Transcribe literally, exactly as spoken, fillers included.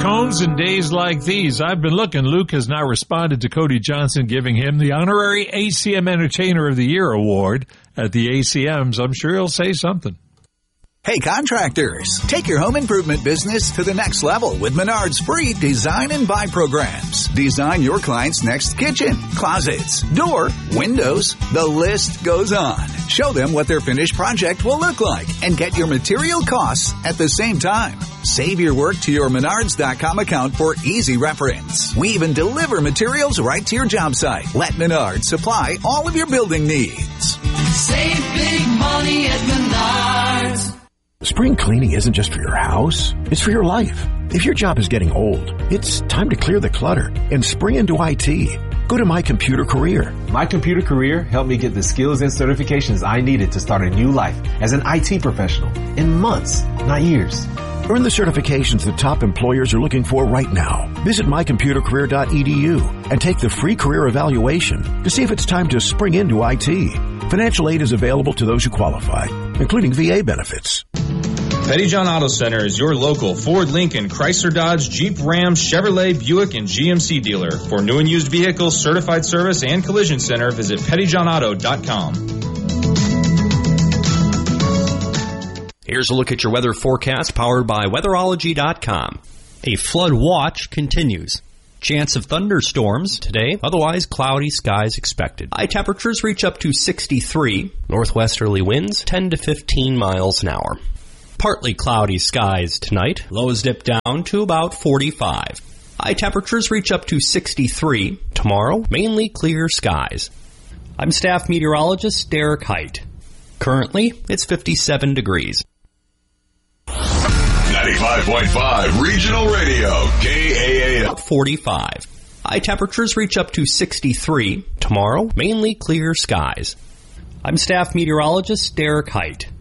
Combs in days like these. I've been looking. Luke has now responded to Cody Johnson, giving him the honorary A C M Entertainer of the Year award at the A C Ms. I'm sure he'll say something. Hey contractors, take your home improvement business to the next level with Menard's free design and buy programs. Design your client's next kitchen, closets, door, windows. The list goes on. Show them what their finished project will look like and get your material costs at the same time. Save your work to your Menards dot com account for easy reference. We even deliver materials right to your job site. Let Menards supply all of your building needs. Save big money at Menards. Spring cleaning isn't just for your house, it's for your life. If your job is getting old, it's time to clear the clutter and spring into I T. Go to My Computer Career. My Computer Career helped me get the skills and certifications I needed to start a new life as an I T professional in months, not years. Earn the certifications that top employers are looking for right now. Visit my computer career dot e d u and take the free career evaluation to see if it's time to spring into I T. Financial aid is available to those who qualify, including V A benefits. Pettyjohn Auto Center is your local Ford, Lincoln, Chrysler, Dodge, Jeep, Ram, Chevrolet, Buick, and G M C dealer. For new and used vehicles, certified service, and collision center, visit pettyjohn auto dot com. Here's a look at your weather forecast powered by weatherology dot com. A flood watch continues. Chance of thunderstorms today, otherwise cloudy skies expected. High temperatures reach up to sixty-three. Northwesterly winds ten to fifteen miles an hour. Partly cloudy skies tonight. Lows dip down to about forty-five. High temperatures reach up to sixty-three. Tomorrow, mainly clear skies. I'm staff meteorologist Derek Height. Currently, it's fifty-seven degrees. ninety-five point five Regional Radio, K A A M. forty-five. High temperatures reach up to sixty-three. Tomorrow, mainly clear skies. I'm staff meteorologist Derek Height.